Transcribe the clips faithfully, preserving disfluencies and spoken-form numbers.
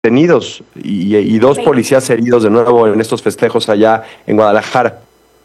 detenidos y, y dos policías heridos de nuevo en estos festejos allá en Guadalajara.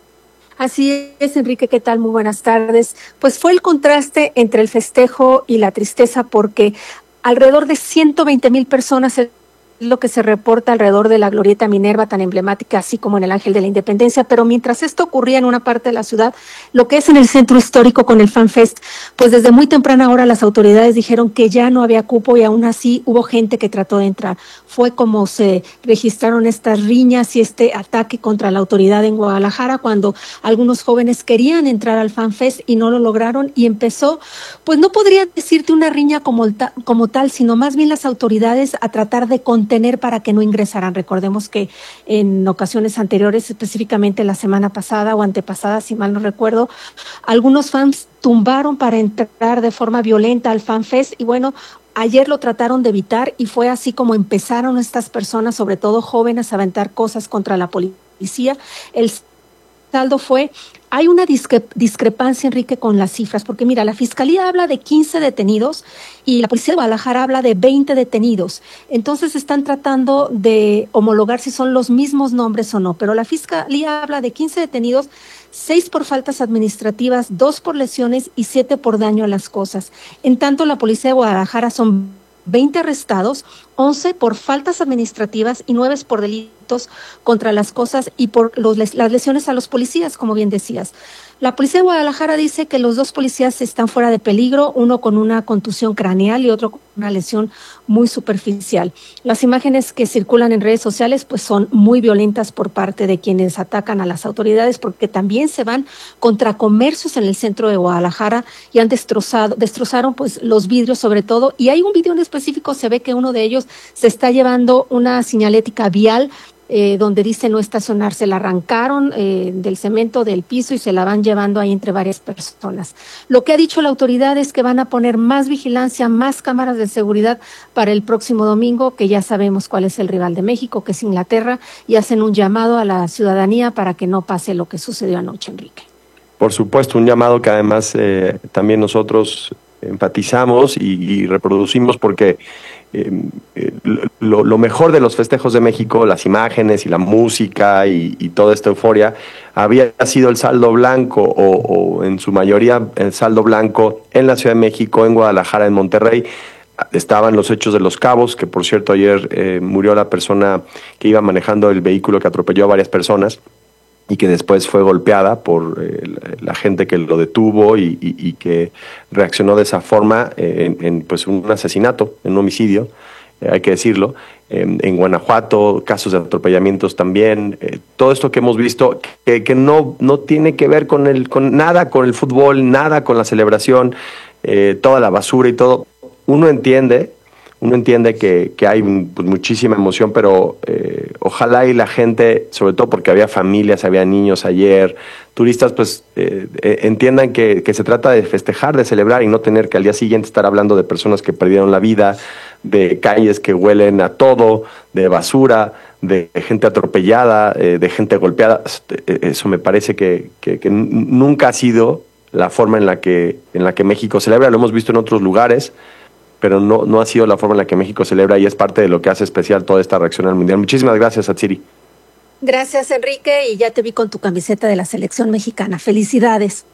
Así es, Enrique, ¿qué tal? Muy buenas tardes. Pues fue el contraste entre el festejo y la tristeza porque alrededor de ciento veinte mil personas es lo que se reporta alrededor de la Glorieta Minerva, tan emblemática, así como en el Ángel de la Independencia, pero mientras esto ocurría en una parte de la ciudad, lo que es en el centro histórico con el FanFest, pues desde muy temprana hora las autoridades dijeron que ya no había cupo y aún así hubo gente que trató de entrar. Fue como se registraron estas riñas y este ataque contra la autoridad en Guadalajara cuando algunos jóvenes querían entrar al FanFest y no lo lograron y empezó, pues no podría decirte una riña como, como tal, sino más bien las autoridades a tratar de controlar tener para que no ingresaran. Recordemos que en ocasiones anteriores, específicamente la semana pasada o antepasada, si mal no recuerdo, algunos fans tumbaron para entrar de forma violenta al FanFest y bueno, ayer lo trataron de evitar y fue así como empezaron estas personas, sobre todo jóvenes, a aventar cosas contra la policía. El saldo fue, hay una discre- discrepancia, Enrique, con las cifras, porque mira, la Fiscalía habla de quince detenidos y la Policía de Guadalajara habla de veinte detenidos. Entonces están tratando de homologar si son los mismos nombres o no, pero la Fiscalía habla de quince detenidos, seis por faltas administrativas, dos por lesiones y siete por daño a las cosas. En tanto, la Policía de Guadalajara son veinte arrestados, once por faltas administrativas y nueve por delitos contra las cosas y por los, las lesiones a los policías, como bien decías. La Policía de Guadalajara dice que los dos policías están fuera de peligro, uno con una contusión craneal y otro con una lesión muy superficial. Las imágenes que circulan en redes sociales pues son muy violentas por parte de quienes atacan a las autoridades porque también se van contra comercios en el centro de Guadalajara y han destrozado, destrozaron pues los vidrios sobre todo y hay un video en específico, se ve que uno de ellos se está llevando una señalética vial Eh, donde dice no estacionar, se la arrancaron eh, del cemento del piso y se la van llevando ahí entre varias personas. Lo que ha dicho la autoridad es que van a poner más vigilancia, más cámaras de seguridad para el próximo domingo, que ya sabemos cuál es el rival de México, que es Inglaterra, y hacen un llamado a la ciudadanía para que no pase lo que sucedió anoche, Enrique. Por supuesto, un llamado que además eh, también nosotros empatizamos y, y reproducimos porque eh, eh, lo, lo mejor de los festejos de México, las imágenes y la música y, y toda esta euforia, había sido el saldo blanco o, o en su mayoría el saldo blanco en la Ciudad de México, en Guadalajara, en Monterrey. Estaban los hechos de Los Cabos, que por cierto ayer eh, murió la persona que iba manejando el vehículo que atropelló a varias personas y que después fue golpeada por eh, la gente que lo detuvo y, y, y que reaccionó de esa forma eh, en, en pues un asesinato, en un homicidio, eh, hay que decirlo. Eh, en Guanajuato, casos de atropellamientos también, eh, todo esto que hemos visto que, que no, no tiene que ver con, el, con nada con el fútbol, nada con la celebración, eh, toda la basura y todo. Uno entiende Uno entiende que, que hay pues, muchísima emoción, pero eh, ojalá y la gente, sobre todo porque había familias, había niños ayer, turistas, pues eh, eh, entiendan que, que se trata de festejar, de celebrar y no tener que al día siguiente estar hablando de personas que perdieron la vida, de calles que huelen a todo, de basura, de gente atropellada, eh, de gente golpeada. Eso me parece que, que, que nunca ha sido la forma en la que, en la que México celebra, lo hemos visto en otros lugares, pero no, no ha sido la forma en la que México celebra y es parte de lo que hace especial toda esta reacción al Mundial. Muchísimas gracias, Atsiri. Gracias, Enrique, y ya te vi con tu camiseta de la selección mexicana. Felicidades.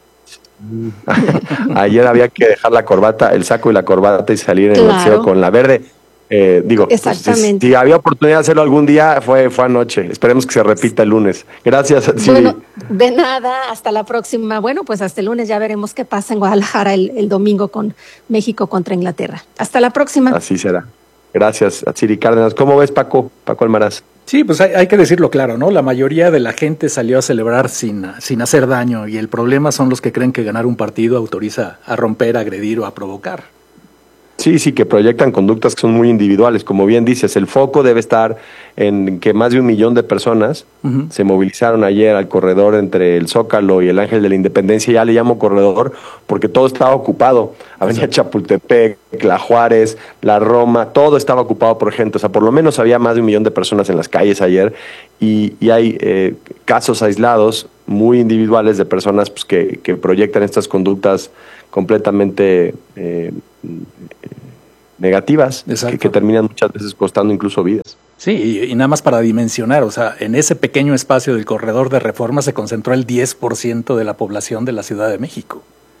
Ayer había que dejar la corbata, el saco y la corbata y salir en Claro. el boxeo con la verde. Eh, digo, Exactamente. Pues, si, si había oportunidad de hacerlo algún día, fue, fue anoche. Esperemos que se repita el lunes. Gracias, Atsiri. Bueno, de nada, hasta la próxima. Bueno, pues hasta el lunes ya veremos qué pasa en Guadalajara el, el domingo con México contra Inglaterra. Hasta la próxima. Así será. Gracias, Atsiri Cárdenas. ¿Cómo ves, Paco? Paco Almaraz. Sí, pues hay, hay que decirlo claro, ¿no? La mayoría de la gente salió a celebrar sin, sin hacer daño y el problema son los que creen que ganar un partido autoriza a romper, a agredir o a provocar. Sí, sí, que proyectan conductas que son muy individuales. Como bien dices, el foco debe estar en que más de un millón de personas uh-huh. se movilizaron ayer al corredor entre el Zócalo y el Ángel de la Independencia. Ya le llamo corredor porque todo estaba ocupado. Avenida Chapultepec, la Juárez, la Roma, todo estaba ocupado por gente. O sea, por lo menos había más de un millón de personas en las calles ayer y, y hay eh, casos aislados muy individuales de personas pues, que, que proyectan estas conductas completamente... Eh, negativas que, que terminan muchas veces costando incluso vidas. Sí, y, y nada más para dimensionar, o sea, en ese pequeño espacio del corredor de Reforma se concentró el diez por ciento de la población de la Ciudad de México.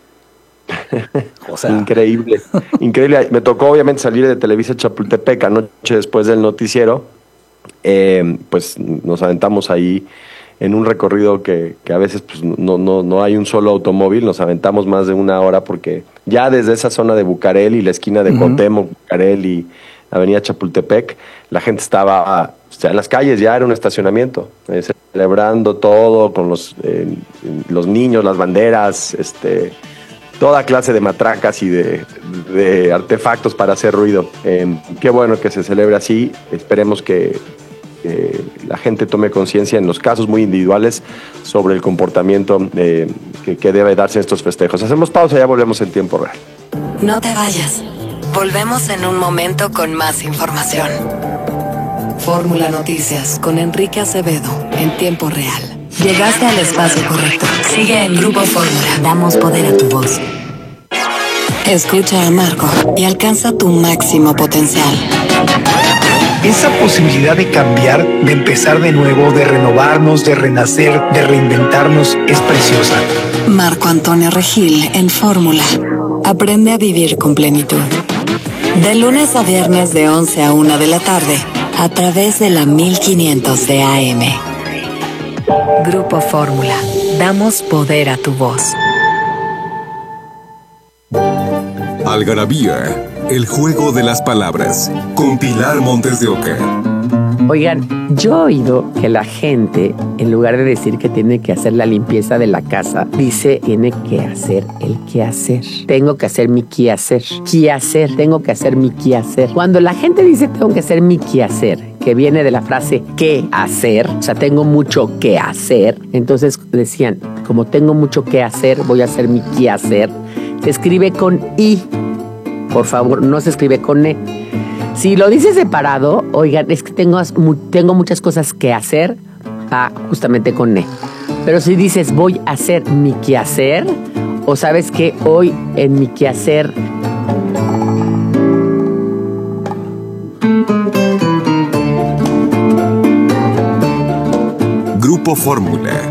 O sea... Increíble, increíble. Me tocó obviamente salir de Televisa Chapultepec anoche después del noticiero. Eh, pues nos aventamos ahí en un recorrido que, que a veces pues, no, no, no hay un solo automóvil, nos aventamos más de una hora porque ya desde esa zona de Bucareli, la esquina de uh-huh. Cuauhtémoc, Bucareli, Avenida Chapultepec, la gente estaba o sea, en las calles, ya era un estacionamiento, eh, celebrando todo con los, eh, los niños, las banderas, este, toda clase de matracas y de, de artefactos para hacer ruido. Eh, qué bueno que se celebre así, esperemos que Eh, la gente tome conciencia en los casos muy individuales sobre el comportamiento eh, que, que debe darse en estos festejos. Hacemos pausa y ya volvemos en tiempo real. No te vayas. Volvemos en un momento con más información. Fórmula Noticias con Enrique Acevedo en tiempo real. Llegaste al espacio correcto. Sigue en Grupo Fórmula. Damos poder a tu voz. Escucha a Marco y alcanza tu máximo potencial. Esa posibilidad de cambiar, de empezar de nuevo, de renovarnos, de renacer, de reinventarnos, es preciosa. Marco Antonio Regil en Fórmula. Aprende a vivir con plenitud. De lunes a viernes de once a una de la tarde, a través de la mil quinientos de A M. Grupo Fórmula. Damos poder a tu voz. Algarabía. El juego de las palabras, con Pilar Montes de Oca. Oigan, yo he oído que la gente, en lugar de decir que tiene que hacer la limpieza de la casa, dice tiene que hacer el quehacer. Tengo que hacer mi quehacer. Quehacer, tengo que hacer mi quehacer. Cuando la gente dice tengo que hacer mi quehacer, que viene de la frase qué hacer, o sea, tengo mucho que hacer, entonces decían, como tengo mucho que hacer, voy a hacer mi quehacer. Se escribe con I. Por favor, no se escribe con E. Si lo dices separado, oigan, es que tengo, tengo muchas cosas que hacer, ah, justamente con E. Pero si dices voy a hacer mi quehacer, o sabes que hoy en mi quehacer... Grupo Fórmula.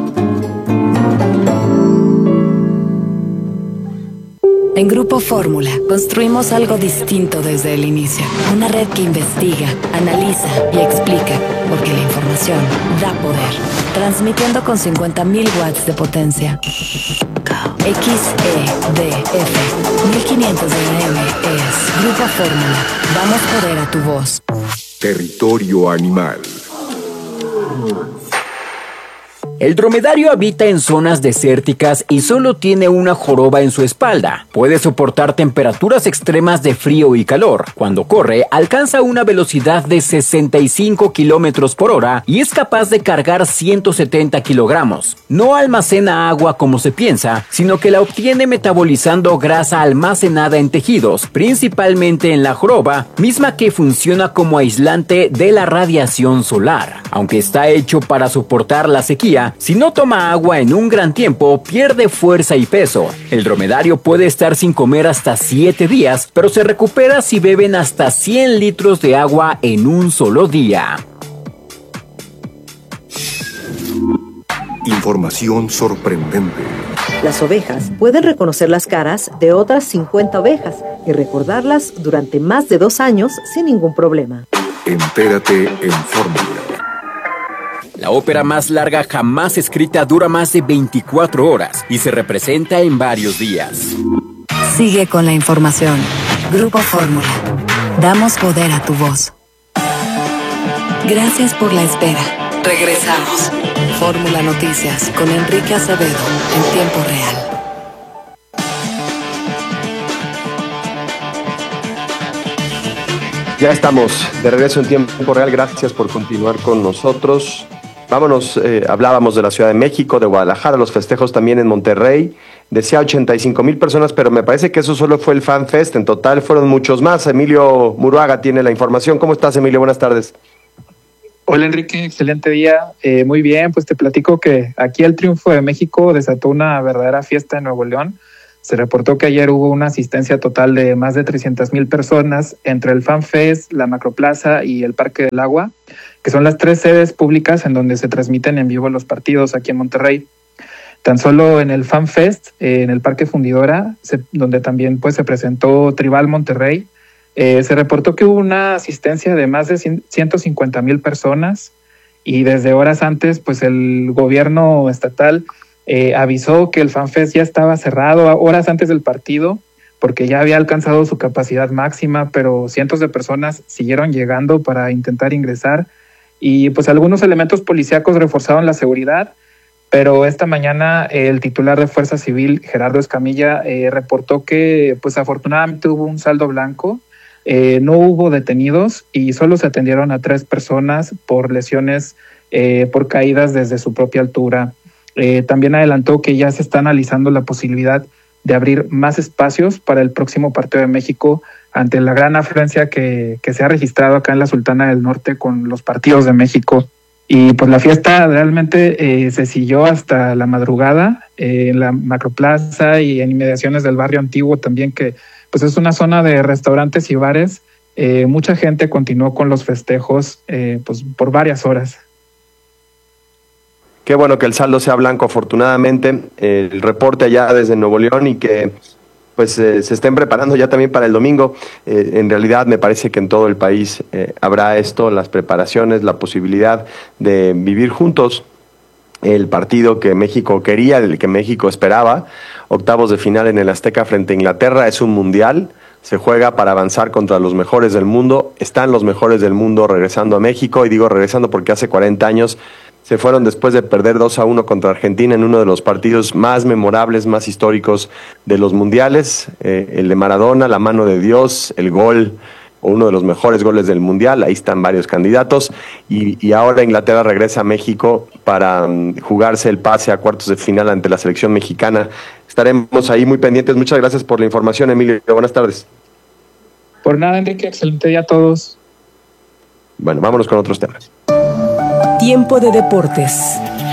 En Grupo Fórmula construimos algo distinto desde el inicio. Una red que investiga, analiza y explica, porque la información da poder. Transmitiendo con cincuenta mil watts de potencia. X E D F mil quinientos de A M es Grupo Fórmula. Damos poder a tu voz. Territorio animal. El dromedario habita en zonas desérticas y solo tiene una joroba en su espalda. Puede soportar temperaturas extremas de frío y calor. Cuando corre, alcanza una velocidad de sesenta y cinco kilómetros por hora y es capaz de cargar ciento setenta kilogramos. No almacena agua como se piensa, sino que la obtiene metabolizando grasa almacenada en tejidos, principalmente en la joroba, misma que funciona como aislante de la radiación solar. Aunque está hecho para soportar la sequía, si no toma agua en un gran tiempo, pierde fuerza y peso. El dromedario puede estar sin comer hasta siete días, pero se recupera si beben hasta cien litros de agua en un solo día. Información sorprendente. Las ovejas pueden reconocer las caras de otras cincuenta ovejas y recordarlas durante más de dos años sin ningún problema. Entérate en Fórmula. La ópera más larga jamás escrita dura más de veinticuatro horas y se representa en varios días. Sigue con la información. Grupo Fórmula. Damos poder a tu voz. Gracias por la espera. Regresamos. Fórmula Noticias con Enrique Acevedo en tiempo real. Ya estamos de regreso en tiempo real. Gracias por continuar con nosotros. Vámonos, eh, hablábamos de la Ciudad de México, de Guadalajara, los festejos también en Monterrey. Decía ochenta y cinco mil personas, pero me parece que eso solo fue el Fan Fest. En total fueron muchos más. Emilio Muruaga tiene la información. ¿Cómo estás, Emilio? Buenas tardes. Hola, Enrique. Excelente día. Eh, muy bien, pues te platico que aquí el Triunfo de México desató una verdadera fiesta en Nuevo León. Se reportó que ayer hubo una asistencia total de más de trescientas mil personas entre el FanFest, la Macroplaza y el Parque del Agua, que son las tres sedes públicas en donde se transmiten en vivo los partidos aquí en Monterrey. Tan solo en el FanFest, eh, en el Parque Fundidora, se, donde también pues, se presentó Tribal Monterrey, eh, se reportó que hubo una asistencia de más de ciento cincuenta mil personas y desde horas antes pues el gobierno estatal eh, avisó que el FanFest ya estaba cerrado horas antes del partido porque ya había alcanzado su capacidad máxima, pero cientos de personas siguieron llegando para intentar ingresar y pues algunos elementos policíacos reforzaron la seguridad. Pero esta mañana el titular de Fuerza Civil, Gerardo Escamilla, eh, reportó que pues afortunadamente hubo un saldo blanco, eh, no hubo detenidos y solo se atendieron a tres personas por lesiones eh, por caídas desde su propia altura. Eh, también adelantó que ya se está analizando la posibilidad de abrir más espacios para el próximo partido de México ante la gran afluencia que, que se ha registrado acá en la Sultana del Norte con los partidos de México. Y pues la fiesta realmente eh, se siguió hasta la madrugada eh, en la Macroplaza y en inmediaciones del barrio antiguo también, que pues es una zona de restaurantes y bares. Eh, mucha gente continuó con los festejos eh, pues por varias horas. Qué bueno que el saldo sea blanco, afortunadamente. Eh, el reporte allá desde Nuevo León y que pues eh, se estén preparando ya también para el domingo. Eh, en realidad me parece que en todo el país eh, habrá esto, las preparaciones, la posibilidad de vivir juntos el partido que México quería, el que México esperaba. Octavos de final en el Azteca frente a Inglaterra, es un mundial, se juega para avanzar contra los mejores del mundo. Están los mejores del mundo regresando a México, y digo regresando porque hace cuarenta años se fueron después de perder dos a uno contra Argentina en uno de los partidos más memorables, más históricos de los mundiales, eh, el de Maradona, la mano de Dios, el gol, o uno de los mejores goles del mundial. Ahí están varios candidatos, y, y ahora Inglaterra regresa a México para um, jugarse el pase a cuartos de final ante la selección mexicana. Estaremos ahí muy pendientes. Muchas gracias por la información, Emilio. Buenas tardes. Por nada, Enrique, excelente día a todos. Bueno, vámonos con otros temas. Tiempo de deportes.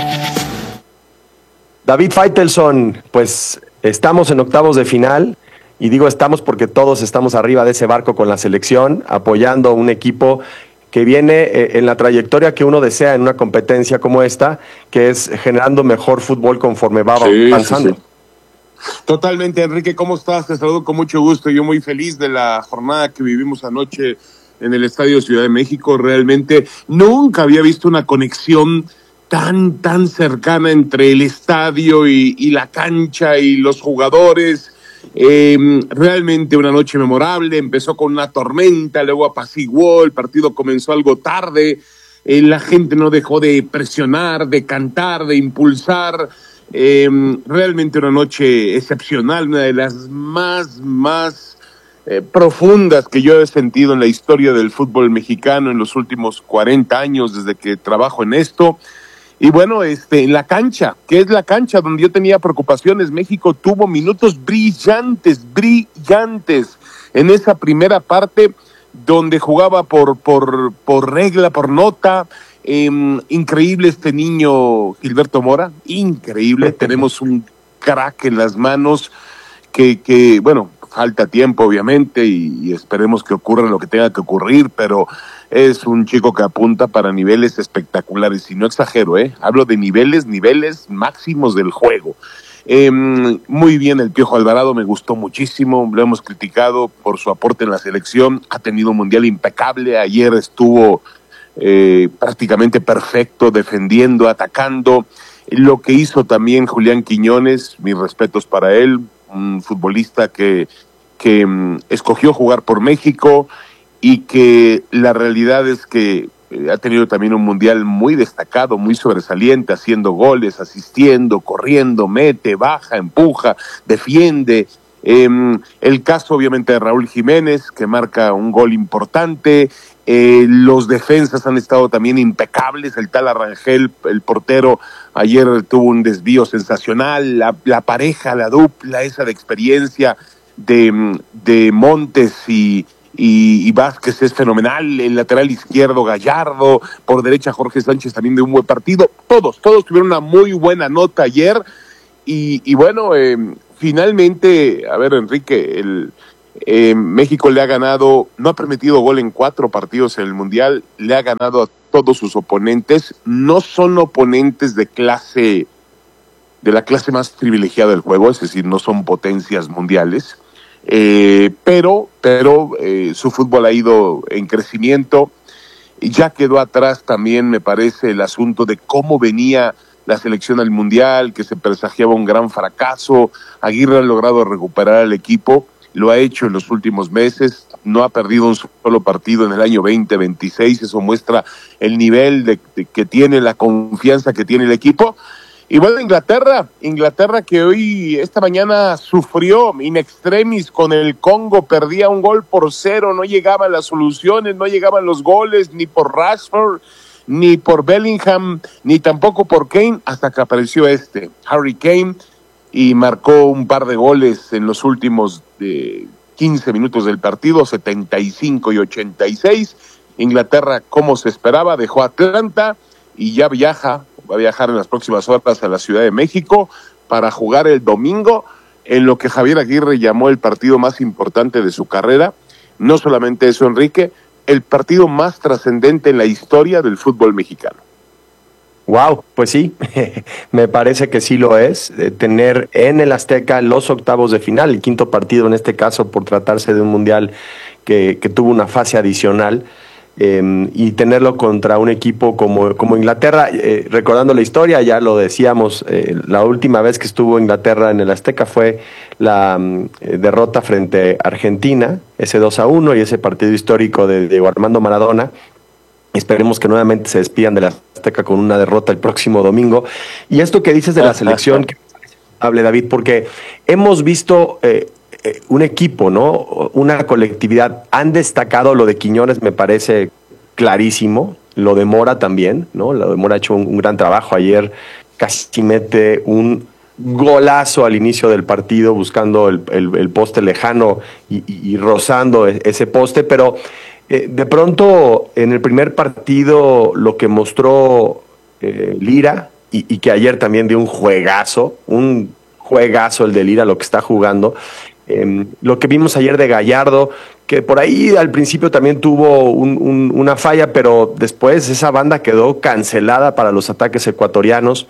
David Faitelson, pues estamos en octavos de final, y digo estamos porque todos estamos arriba de ese barco con la selección, apoyando a un equipo que viene eh, en la trayectoria que uno desea en una competencia como esta, que es generando mejor fútbol conforme va sí, avanzando. Sí, sí. Totalmente, Enrique, ¿cómo estás? Te saludo con mucho gusto. Yo muy feliz de la jornada que vivimos anoche en el Estadio Ciudad de México. Realmente nunca había visto una conexión tan, tan cercana entre el estadio y, y la cancha y los jugadores. Eh, realmente una noche memorable. Empezó con una tormenta, luego apaciguó, el partido comenzó algo tarde, eh, la gente no dejó de presionar, de cantar, de impulsar. Eh, realmente una noche excepcional, una de las más, más Eh, profundas que yo he sentido en la historia del fútbol mexicano en los últimos cuarenta años desde que trabajo en esto. Y bueno, este, en la cancha, que es la cancha donde yo tenía preocupaciones, México tuvo minutos brillantes, brillantes en esa primera parte donde jugaba por, por, por regla, por nota. Eh, increíble este niño Gilberto Mora, increíble. Tenemos un crack en las manos que, que bueno, falta tiempo obviamente y, y esperemos que ocurra lo que tenga que ocurrir, pero es un chico que apunta para niveles espectaculares, y no exagero, ¿eh? Hablo de niveles, niveles máximos del juego. Eh, muy bien el Piojo Alvarado, me gustó muchísimo, lo hemos criticado por su aporte en la selección, ha tenido un mundial impecable, ayer estuvo eh, prácticamente perfecto, defendiendo, atacando. Lo que hizo también Julián Quiñones, mis respetos para él, un futbolista que, que um, escogió jugar por México, y que la realidad es que eh, ha tenido también un mundial muy destacado, muy sobresaliente, haciendo goles, asistiendo, corriendo, mete, baja, empuja, defiende. Eh, el caso obviamente de Raúl Jiménez, que marca un gol importante. Eh, los defensas han estado también impecables. El tal Arrangel, el portero, ayer tuvo un desvío sensacional. La, la pareja, la dupla esa de experiencia de, de Montes y, y, y Vázquez es fenomenal. El lateral izquierdo Gallardo, por derecha Jorge Sánchez también de un buen partido. Todos, todos tuvieron una muy buena nota ayer. Y, y bueno, eh, finalmente, a ver, Enrique, el eh, México le ha ganado, no ha permitido gol en cuatro partidos en el Mundial, le ha ganado a todos sus oponentes, no son oponentes de clase, de la clase más privilegiada del juego, es decir, no son potencias mundiales, eh, pero, pero eh, su fútbol ha ido en crecimiento. Ya quedó atrás también, me parece, el asunto de cómo venía la selección al Mundial, que se presagiaba un gran fracaso. Aguirre ha logrado recuperar al equipo, lo ha hecho en los últimos meses, no ha perdido un solo partido en el año veinte veintiséis, eso muestra el nivel de, de que tiene, la confianza que tiene el equipo. Y bueno, Inglaterra, Inglaterra que hoy, esta mañana sufrió in extremis con el Congo, perdía un gol por cero, no llegaban las soluciones, no llegaban los goles, ni por Rashford, ni por Bellingham, ni tampoco por Kane, hasta que apareció este, Harry Kane, y marcó un par de goles en los últimos eh, quince minutos del partido, setenta y cinco y ochenta y seis. Inglaterra, como se esperaba, dejó Atlanta y ya viaja, va a viajar en las próximas horas a la Ciudad de México para jugar el domingo en lo que Javier Aguirre llamó el partido más importante de su carrera. No solamente eso, Enrique, el partido más trascendente en la historia del fútbol mexicano. Wow, pues sí, me parece que sí lo es, eh, tener en el Azteca los octavos de final, el quinto partido en este caso por tratarse de un mundial que, que tuvo una fase adicional. Eh, y tenerlo contra un equipo como, como Inglaterra, eh, recordando la historia, ya lo decíamos, eh, la última vez que estuvo Inglaterra en el Azteca fue la eh, derrota frente a Argentina, ese dos a uno y ese partido histórico de Diego Armando Maradona. Esperemos que nuevamente se despidan de la Azteca con una derrota el próximo domingo. Y esto que dices de la selección, que hable David, porque hemos visto eh, un equipo, ¿no? Una colectividad. Han destacado lo de Quiñones, me parece clarísimo, lo de Mora también, ¿no? Lo de Mora ha hecho un, un gran trabajo ayer, casi mete un golazo al inicio del partido buscando el, el, el poste lejano y, y, y rozando ese poste, pero eh, de pronto en el primer partido lo que mostró eh, Lira y, y que ayer también dio un juegazo, un juegazo el de Lira, lo que está jugando. Eh, lo que vimos ayer de Gallardo, que por ahí al principio también tuvo un, un, una falla, pero después esa banda quedó cancelada para los ataques ecuatorianos.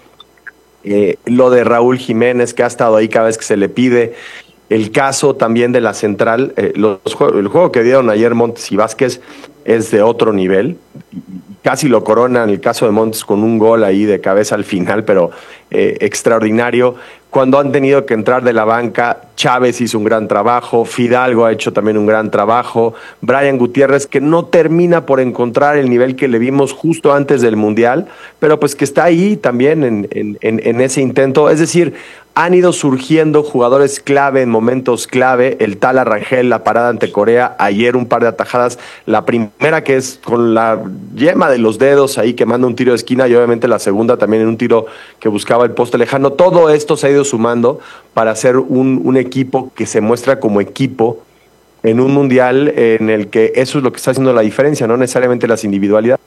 Eh, lo de Raúl Jiménez, que ha estado ahí cada vez que se le pide. El caso también de la central, eh, los, el juego que dieron ayer Montes y Vázquez es de otro nivel. Casi lo coronan el caso de Montes con un gol ahí de cabeza al final, pero eh, extraordinario. Cuando han tenido que entrar de la banca, Chávez hizo un gran trabajo, Fidalgo ha hecho también un gran trabajo, Brian Gutiérrez, que no termina por encontrar el nivel que le vimos justo antes del Mundial, pero pues que está ahí también en, en, en, en ese intento. Es decir, han ido surgiendo jugadores clave en momentos clave, el Tala Rangel, la parada ante Corea, ayer un par de atajadas, la primera que es con la yema de los dedos ahí que manda un tiro de esquina y obviamente la segunda también en un tiro que buscaba el poste lejano. Todo esto se ha ido sumando para hacer un, un equipo que se muestra como equipo en un mundial en el que eso es lo que está haciendo la diferencia, no necesariamente las individualidades.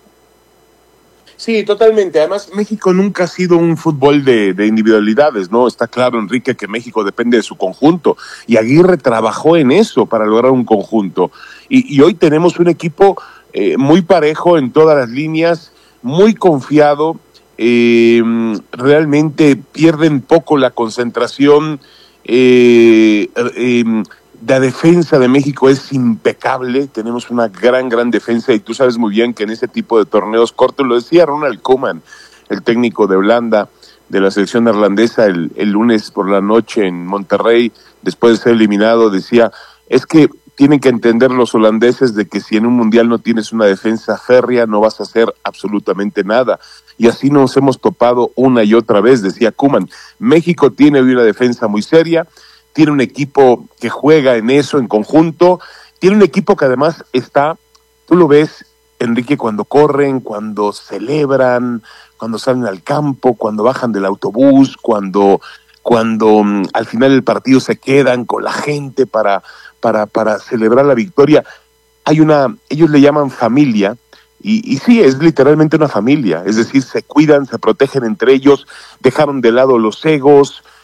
Sí, totalmente. Además, México nunca ha sido un fútbol de, de individualidades, ¿no? Está claro, Enrique, que México depende de su conjunto. Y Aguirre trabajó en eso para lograr un conjunto. Y, y hoy tenemos un equipo eh, muy parejo en todas las líneas, muy confiado. Eh, realmente pierden poco la concentración. Eh, eh, La defensa de México es impecable, tenemos una gran, gran defensa y tú sabes muy bien que en ese tipo de torneos cortos, lo decía Ronald Koeman, el técnico de Holanda, de la selección neerlandesa, el, el lunes por la noche en Monterrey, después de ser eliminado, decía, es que tienen que entender los holandeses de que si en un mundial no tienes una defensa férrea no vas a hacer absolutamente nada. Y así nos hemos topado una y otra vez, decía Koeman. México tiene hoy una defensa muy seria, tiene un equipo que juega en eso, en conjunto, tiene un equipo que además está, tú lo ves, Enrique, cuando corren, cuando celebran, cuando salen al campo, cuando bajan del autobús, cuando, cuando um, al final del partido se quedan con la gente para, para, para celebrar la victoria. Hay una, ellos le llaman familia, y, y sí, es literalmente una familia, es decir, se cuidan, se protegen entre ellos, dejaron de lado los egos.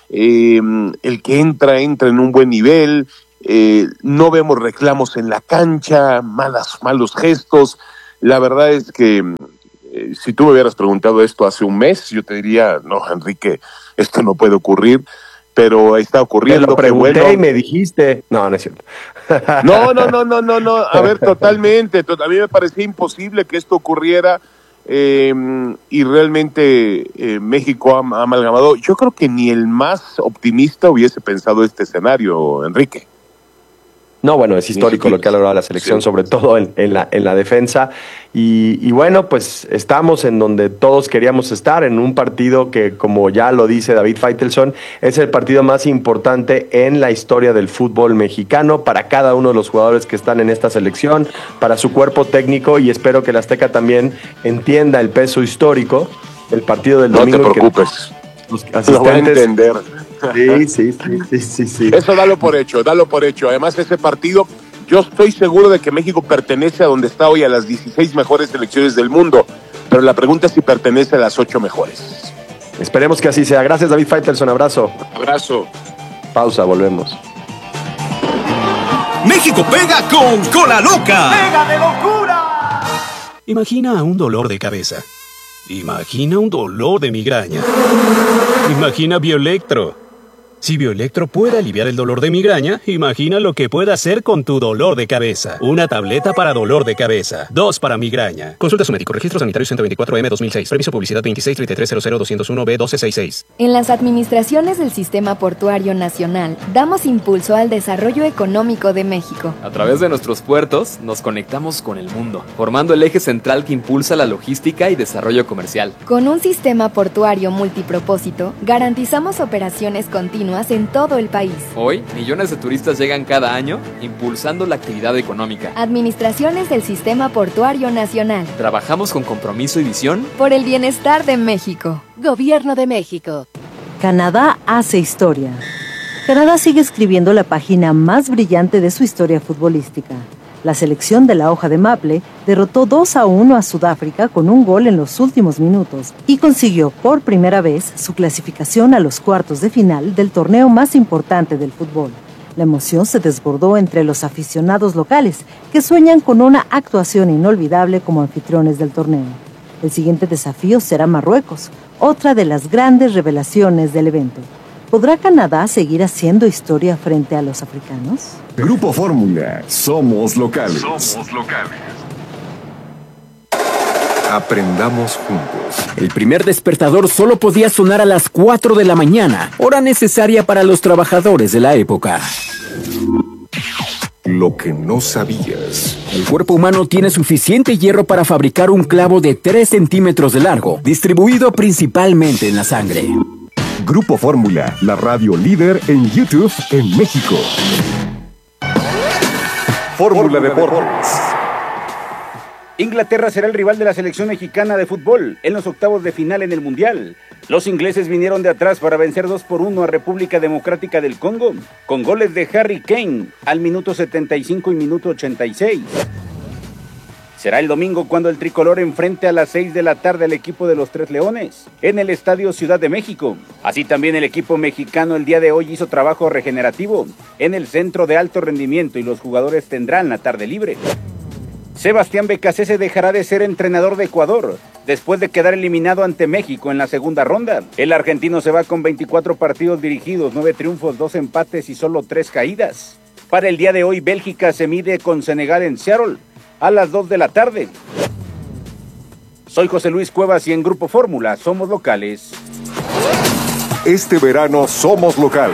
eh, el que entra, entra en un buen nivel, eh, no vemos reclamos en la cancha, malas, malos gestos. La verdad es que eh, si tú me hubieras preguntado esto hace un mes, yo te diría, no, Enrique, esto no puede ocurrir, pero está ocurriendo. Te lo pregunté bueno. y me dijiste, no, no es cierto. No, no, no, no, no, no, a ver, totalmente, to- a mí me parecía imposible que esto ocurriera, eh, y realmente eh, México ha, ha amalgamado. Yo creo que ni el más optimista hubiese pensado este escenario, Enrique. No, bueno, es histórico lo que ha logrado la selección, sí, sobre todo en, en, la, en la defensa. Y, y bueno, pues estamos en donde todos queríamos estar, en un partido que, como ya lo dice David Faitelson, es el partido más importante en la historia del fútbol mexicano para cada uno de los jugadores que están en esta selección, para su cuerpo técnico, y espero que el Azteca también entienda el peso histórico del partido del domingo. No te preocupes, los asistentes, lo voy a entender. Sí, sí, sí, sí, sí, sí. Eso dalo por hecho, dalo por hecho. Además, ese partido, yo estoy seguro de que México pertenece a donde está hoy, a las dieciséis mejores selecciones del mundo, pero la pregunta es si pertenece a las ocho mejores. Esperemos que así sea. Gracias, David Faitelson, abrazo. Abrazo. Pausa, volvemos. México pega con Cola Loca. ¡Pega de locura! Imagina un dolor de cabeza. Imagina un dolor de migraña. Imagina Bioelectro. Si Bioelectro puede aliviar el dolor de migraña, imagina lo que puede hacer con tu dolor de cabeza. Una tableta para dolor de cabeza. Dos para migraña. Consulta a su médico. Registro Sanitario ciento veinticuatro M dos mil seis. Permiso Publicidad veintiséis treinta y tres cero cero doscientos uno B doce sesenta y seis. En las administraciones del Sistema Portuario Nacional, damos impulso al desarrollo económico de México. A través de nuestros puertos, nos conectamos con el mundo, formando el eje central que impulsa la logística y desarrollo comercial. Con un sistema portuario multipropósito, garantizamos operaciones continuas en todo el país. Hoy, millones de turistas llegan cada año, impulsando la actividad económica. Administraciones del Sistema Portuario Nacional. Trabajamos con compromiso y visión por el bienestar de México. Gobierno de México. Canadá hace historia. Canadá sigue escribiendo la página más brillante de su historia futbolística. La selección de la hoja de maple derrotó dos a uno a Sudáfrica con un gol en los últimos minutos y consiguió por primera vez su clasificación a los cuartos de final del torneo más importante del fútbol. La emoción se desbordó entre los aficionados locales, que sueñan con una actuación inolvidable como anfitriones del torneo. El siguiente desafío será Marruecos, otra de las grandes revelaciones del evento. ¿Podrá Canadá seguir haciendo historia frente a los africanos? Grupo Fórmula, somos locales. Somos locales. Aprendamos juntos. El primer despertador solo podía sonar a las cuatro de la mañana, hora necesaria para los trabajadores de la época. Lo que no sabías. El cuerpo humano tiene suficiente hierro para fabricar un clavo de tres centímetros de largo, distribuido principalmente en la sangre. Grupo Fórmula, la radio líder en YouTube en México. Fórmula Deportes. Inglaterra será el rival de la selección mexicana de fútbol en los octavos de final en el Mundial. Los ingleses vinieron de atrás para vencer dos por uno a República Democrática del Congo, con goles de Harry Kane al minuto setenta y cinco y minuto ochenta y seis. Será el domingo cuando el tricolor enfrente a las seis de la tarde al equipo de los Tres Leones, en el Estadio Ciudad de México. Así también el equipo mexicano el día de hoy hizo trabajo regenerativo en el centro de alto rendimiento y los jugadores tendrán la tarde libre. Sebastián Becasese dejará de ser entrenador de Ecuador después de quedar eliminado ante México en la segunda ronda. El argentino se va con veinticuatro partidos dirigidos, nueve triunfos, dos empates y solo tres caídas. Para el día de hoy, Bélgica se mide con Senegal en Seattle a las dos de la tarde. Soy José Luis Cuevas y en Grupo Fórmula somos locales. Este verano somos locales.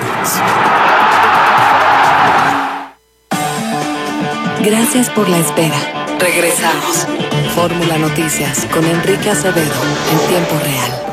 Gracias por la espera. Regresamos. Fórmula Noticias con Enrique Acevedo en tiempo real.